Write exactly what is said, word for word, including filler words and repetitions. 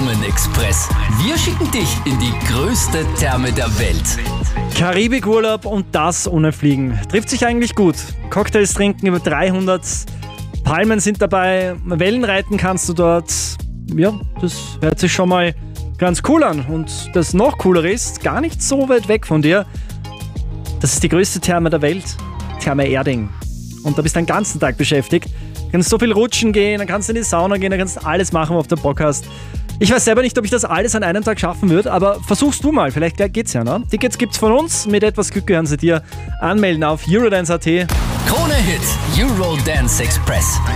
Thermenexpress. Wir schicken dich in die größte Therme der Welt. Karibikurlaub und das ohne Fliegen. Trifft sich eigentlich gut. Cocktails trinken, über dreihundert Palmen sind dabei, Wellenreiten kannst du dort. Ja, das hört sich schon mal ganz cool an. Und das noch coolere ist, gar nicht so weit weg von dir. Das ist die größte Therme der Welt, Therme Erding. Und da bist du den ganzen Tag beschäftigt. Du kannst so viel rutschen gehen, dann kannst du in die Sauna gehen, dann kannst du alles machen, auf der Bock hast. Ich weiß selber nicht, ob ich das alles an einem Tag schaffen würde, aber versuchst du mal, vielleicht geht's ja, ne? Tickets gibt's von uns, mit etwas Glück gehören sie dir. Anmelden auf eurodance punkt at. Krone Hit, Eurodance Express.